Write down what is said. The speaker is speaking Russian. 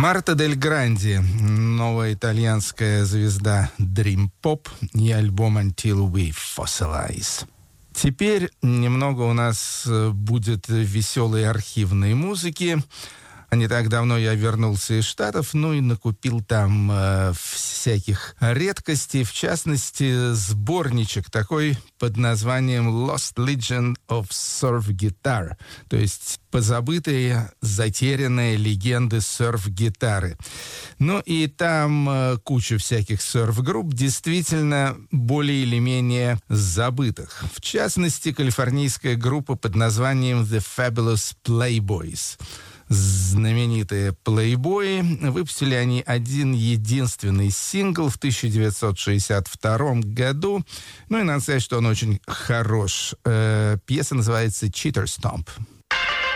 Марта Дель Гранди, новая итальянская звезда Dream Pop и альбом Until We Fossilize. Теперь немного у нас будет веселой архивной музыки. Не так давно я вернулся из Штатов, и накупил там всяких редкостей, в частности, сборничек такой под названием Lost Legend of Surf Guitar, то есть позабытые, затерянные легенды серф-гитары. И там куча всяких серф-групп, действительно более или менее забытых. В частности, калифорнийская группа под названием The Fabulous Playboys. Знаменитые плейбои. Выпустили они один единственный сингл в 1962 году. И надо сказать, что он очень хорош. Пьеса называется «Cheater Stomp».